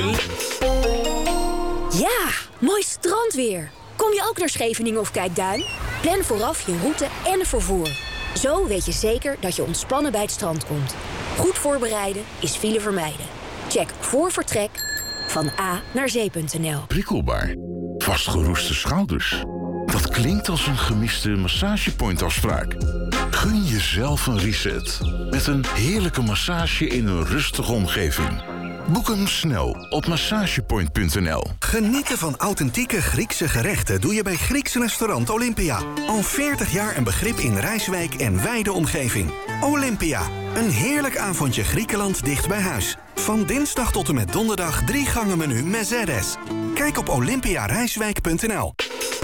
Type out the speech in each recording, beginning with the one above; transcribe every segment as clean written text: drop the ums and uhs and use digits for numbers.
Ja, mooi strandweer. Kom je ook naar Scheveningen of Kijkduin? Plan vooraf je route en vervoer. Zo weet je zeker dat je ontspannen bij het strand komt. Goed voorbereiden is file vermijden. Check voor vertrek van A naar zee.nl. Prikkelbaar. Vastgeroeste schouders. Dat klinkt als een gemiste massagepointafspraak. Gun jezelf een reset. Met een heerlijke massage in een rustige omgeving. Boek hem snel op massagepoint.nl. Genieten van authentieke Griekse gerechten doe je bij Grieks restaurant Olympia. Al 40 jaar een begrip in Rijswijk en wijde omgeving. Olympia, een heerlijk avondje Griekenland dicht bij huis. Van dinsdag tot en met donderdag 3 gangen menu Mercedes. Kijk op olympiarijswijk.nl.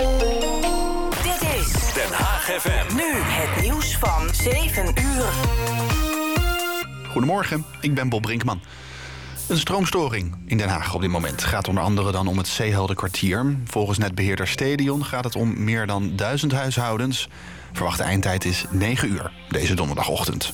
Dit is Den Haag FM. nu het nieuws van 7 uur. Goedemorgen, ik ben Bob Brinkman. Een stroomstoring in Den Haag op dit moment gaat onder andere dan om het Zeeheldenkwartier. Volgens netbeheerder Stedion gaat het om meer dan 1000 huishoudens. Verwachte eindtijd is 9 uur deze donderdagochtend.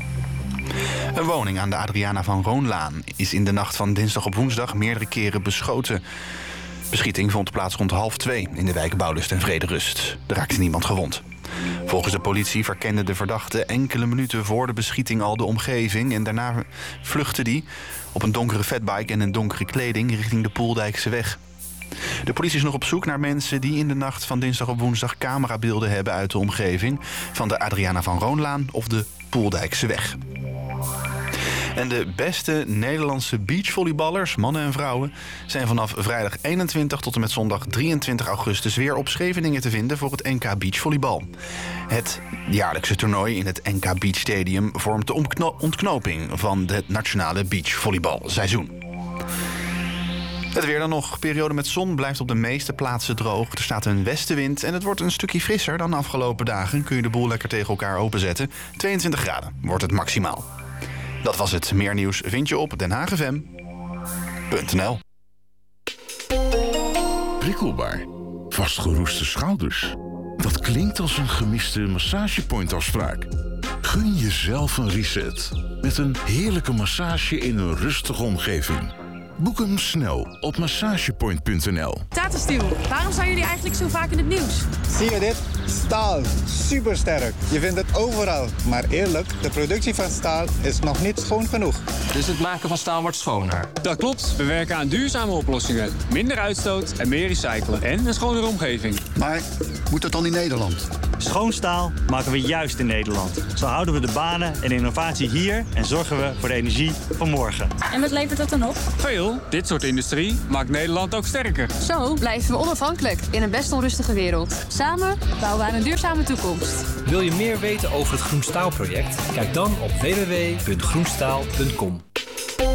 Een woning aan de Adriana van Roonlaan is in de nacht van dinsdag op woensdag meerdere keren beschoten. Beschieting vond plaats rond 1:30 in de wijk Bouwlust en Vrederust. Er raakte niemand gewond. Volgens de politie verkende de verdachte enkele minuten voor de beschieting al de omgeving en daarna vluchtte die op een donkere fatbike en een donkere kleding richting de Poeldijkse weg. De politie is nog op zoek naar mensen die in de nacht van dinsdag op woensdag camerabeelden hebben uit de omgeving van de Adriana van Roonlaan of de Poeldijkse weg. En de beste Nederlandse beachvolleyballers, mannen en vrouwen, zijn vanaf vrijdag 21 tot en met zondag 23 augustus weer op Scheveningen te vinden voor het NK Beachvolleybal. Het jaarlijkse toernooi in het NK Beach Stadium vormt de ontknoping van het nationale beachvolleybalseizoen. Het weer dan nog. Periode met zon blijft op de meeste plaatsen droog. Er staat een westenwind en het wordt een stukje frisser dan de afgelopen dagen. Kun je de boel lekker tegen elkaar openzetten. 22 graden wordt het maximaal. Dat was het. Meer nieuws vind je op denhaagfm.nl. Prikkelbaar. Vastgeroeste schouders. Dat klinkt als een gemiste massagepointafspraak. Gun jezelf een reset. Met een heerlijke massage in een rustige omgeving. Boek hem snel op massagepoint.nl. Tata Steel, waarom zijn jullie eigenlijk zo vaak in het nieuws? Zie je dit? Staal. Supersterk. Je vindt het overal. Maar eerlijk, de productie van staal is nog niet schoon genoeg. Dus het maken van staal wordt schoner? Dat klopt. We werken aan duurzame oplossingen. Minder uitstoot en meer recyclen. En een schonere omgeving. Maar moet dat dan in Nederland? Schoon staal maken we juist in Nederland. Zo houden we de banen en innovatie hier en zorgen we voor de energie van morgen. En wat levert dat dan op? Veel. Dit soort industrie maakt Nederland ook sterker. Zo blijven we onafhankelijk in een best onrustige wereld. Samen bouwen we aan een duurzame toekomst. Wil je meer weten over het Groenstaalproject? Kijk dan op www.groenstaal.com.